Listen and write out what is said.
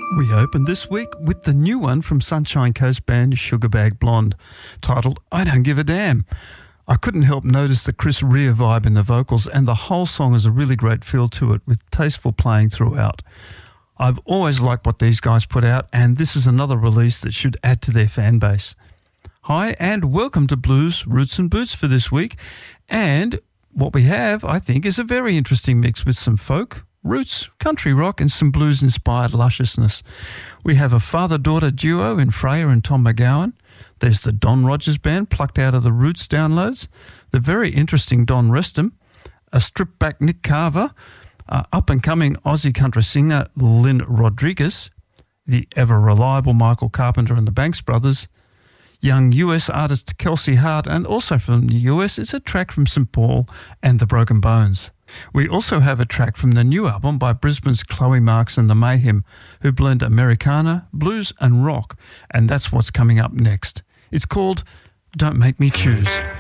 We opened this week with the new one from Sunshine Coast band Sugarbag Blonde, titled I Don't Give a Damn. I couldn't help notice the Chris Rea vibe in the vocals, and the whole song has a really great feel to it with tasteful playing throughout. I've always liked what these guys put out, and this is another release that should add to their fan base. Hi, and welcome to Blues, Roots and Boots for this week. And what we have, I think, is a very interesting mix with some folk, roots, country rock and some blues-inspired lusciousness. We have a father-daughter duo in Freya and Tom McGowan. There's the Don Rogers Band plucked out of the Roots downloads, the very interesting Don Reston, a stripped-back Nick Carver, up-and-coming Aussie country singer Lynn Rodriguez, the ever-reliable Michael Carpenter and the Banks Brothers, young US artist Kelsey Hart, and also from the US, it's a track from St. Paul and the Broken Bones. We also have a track from the new album by Brisbane's Chloe Marks and the Mayhem, who blend Americana, blues and rock, and that's what's coming up next. It's called Don't Make Me Choose.